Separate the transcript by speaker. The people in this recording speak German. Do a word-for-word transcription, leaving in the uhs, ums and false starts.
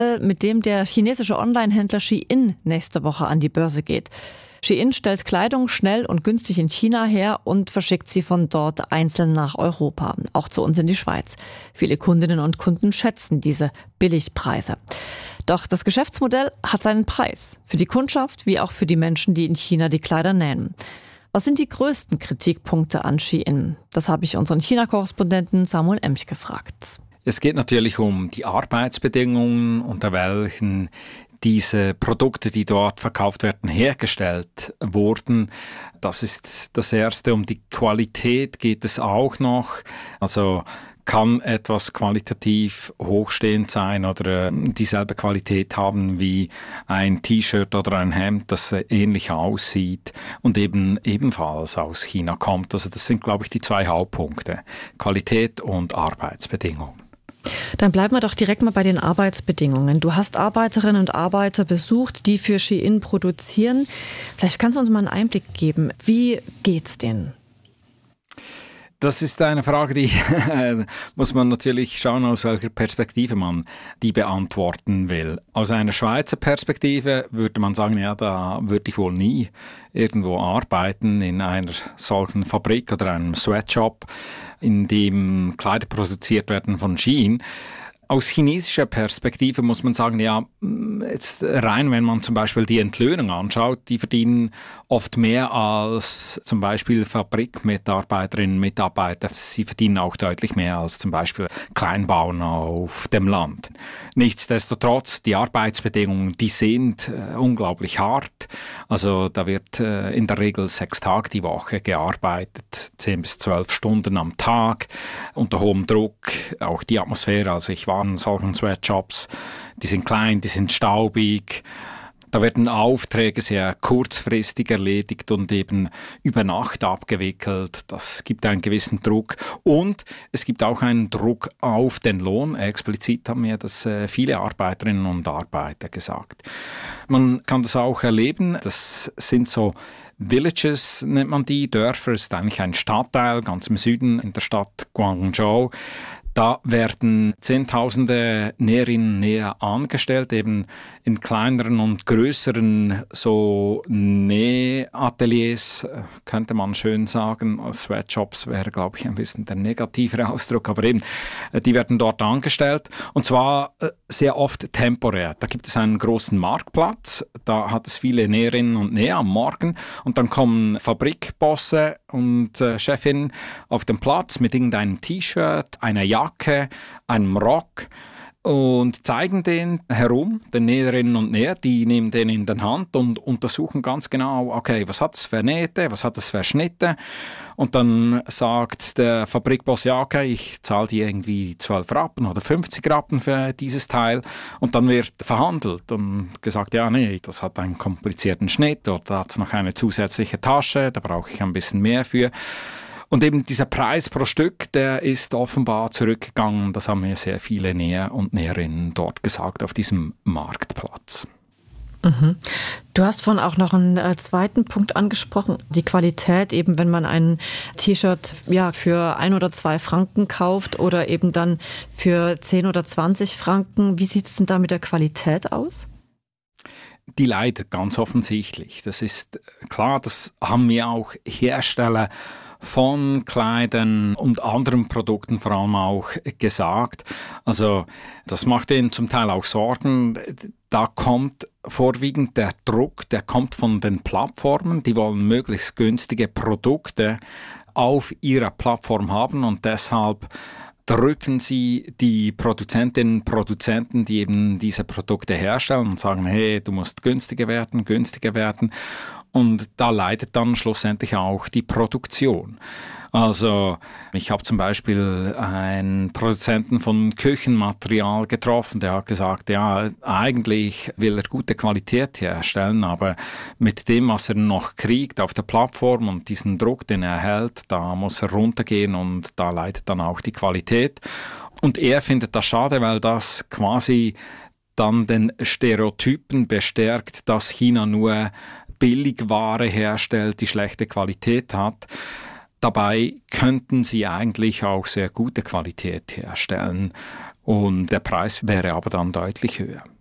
Speaker 1: mit dem der chinesische Onlinehändler Shein nächste Woche an die Börse geht. Shein stellt Kleidung schnell und günstig in China her und verschickt sie von dort einzeln nach Europa, auch zu uns in die Schweiz. Viele Kundinnen und Kunden schätzen diese Billigpreise. Doch das Geschäftsmodell hat seinen Preis, für die Kundschaft wie auch für die Menschen, die in China die Kleider nähen. Was sind die größten Kritikpunkte an Shein? Das habe ich unseren China-Korrespondenten Samuel Emch gefragt.
Speaker 2: Es geht natürlich um die Arbeitsbedingungen, unter welchen diese Produkte, die dort verkauft werden, hergestellt wurden. Das ist das Erste. Um die Qualität geht es auch noch. Also kann etwas qualitativ hochstehend sein oder äh, dieselbe Qualität haben wie ein T-Shirt oder ein Hemd, das äh, ähnlich aussieht und eben ebenfalls aus China kommt. Also das sind, glaube ich, die zwei Hauptpunkte. Qualität und Arbeitsbedingungen.
Speaker 1: Dann bleiben wir doch direkt mal bei den Arbeitsbedingungen. Du hast Arbeiterinnen und Arbeiter besucht, die für Shein produzieren. Vielleicht kannst du uns mal einen Einblick geben. Wie geht's denen?
Speaker 2: Das ist eine Frage, die muss man natürlich schauen, aus welcher Perspektive man die beantworten will. Aus einer Schweizer Perspektive würde man sagen, ja, da würde ich wohl nie irgendwo arbeiten in einer solchen Fabrik oder einem Sweatshop, in dem Kleider produziert werden von Shein. Aus chinesischer Perspektive muss man sagen, ja, jetzt rein, wenn man zum Beispiel die Entlöhnung anschaut, die verdienen oft mehr als zum Beispiel Fabrikmitarbeiterinnen und Mitarbeiter. Sie verdienen auch deutlich mehr als zum Beispiel Kleinbauern auf dem Land. Nichtsdestotrotz, die Arbeitsbedingungen, die sind äh, unglaublich hart. Also da wird äh, in der Regel sechs Tage die Woche gearbeitet, zehn bis zwölf Stunden am Tag, unter hohem Druck, auch die Atmosphäre. Also ich war in solchen Sweatshops, die sind klein, die sind staubig. Da werden Aufträge sehr kurzfristig erledigt und eben über Nacht abgewickelt. Das gibt einen gewissen Druck. Und es gibt auch einen Druck auf den Lohn. Explizit haben mir das viele Arbeiterinnen und Arbeiter gesagt. Man kann das auch erleben. Das sind so Villages, nennt man die. Dörfer ist eigentlich ein Stadtteil, ganz im Süden in der Stadt Guangzhou. Da werden Zehntausende Näherinnen und Näher angestellt, eben in kleineren und größeren so Nähateliers, könnte man schön sagen. Sweatshops wäre, glaube ich, ein bisschen der negativere Ausdruck, aber eben, die werden dort angestellt und zwar sehr oft temporär. Da gibt es einen großen Marktplatz, da hat es viele Näherinnen und Näher am Morgen und dann kommen Fabrikbosse und äh, Chefin auf den Platz mit irgendeinem T-Shirt, einer Jacke, einem Rock und zeigen den herum, den Näherinnen und Näher, die nehmen den in der Hand und untersuchen ganz genau, okay, was hat es für Nähte, was hat es für Schnitte und dann sagt der Fabrikboss, ja okay, ich zahle dir irgendwie zwölf Rappen oder fünfzig Rappen für dieses Teil und dann wird verhandelt und gesagt, ja nee, das hat einen komplizierten Schnitt oder da hat es noch eine zusätzliche Tasche, da brauche ich ein bisschen mehr für. Und eben dieser Preis pro Stück, der ist offenbar zurückgegangen. Das haben mir sehr viele Näher und Näherinnen dort gesagt auf diesem Marktplatz.
Speaker 1: Mhm. Du hast vorhin auch noch einen äh, zweiten Punkt angesprochen, die Qualität, eben wenn man ein T-Shirt ja, für ein oder zwei Franken kauft oder eben dann für zehn oder zwanzig Franken. Wie sieht es denn da mit der Qualität aus?
Speaker 2: Die leidet ganz offensichtlich. Das ist klar, das haben mir auch Hersteller von Kleidern und anderen Produkten vor allem auch gesagt. Also das macht ihnen zum Teil auch Sorgen. Da kommt vorwiegend der Druck, der kommt von den Plattformen. Die wollen möglichst günstige Produkte auf ihrer Plattform haben und deshalb drücken sie die Produzentinnen und Produzenten, die eben diese Produkte herstellen und sagen, hey, du musst günstiger werden, günstiger werden. Und da leidet dann schlussendlich auch die Produktion. Also ich habe zum Beispiel einen Produzenten von Küchenmaterial getroffen, der hat gesagt, ja, eigentlich will er gute Qualität herstellen, aber mit dem, was er noch kriegt auf der Plattform und diesen Druck, den er erhält, da muss er runtergehen und da leidet dann auch die Qualität. Und er findet das schade, weil das quasi dann den Stereotypen bestärkt, dass China nur Billigware herstellt, die schlechte Qualität hat. Dabei könnten sie eigentlich auch sehr gute Qualität herstellen. und der Preis wäre aber dann deutlich höher.